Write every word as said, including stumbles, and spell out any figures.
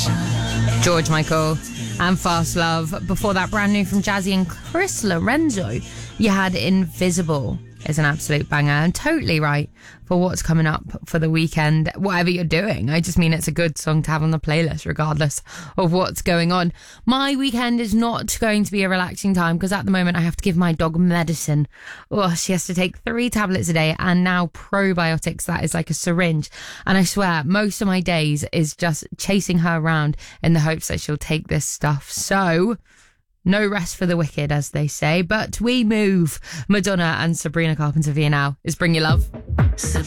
George Michael and Fast Love. Before that, brand new from Jazzy and Chris Lorenzo. You had Invisible. Is an absolute banger and totally right for what's coming up for the weekend, whatever you're doing. I just mean it's a good song to have on the playlist regardless of what's going on. My weekend is not going to be a relaxing time because at the moment I have to give my dog medicine. Oh, she has to take three tablets a day and now probiotics. That is like a syringe. And I swear most of my days is just chasing her around in the hopes that she'll take this stuff. So no rest for the wicked, as they say, but we move. Madonna and Sabrina Carpenter Via now is Bring Your Love. Sabrina.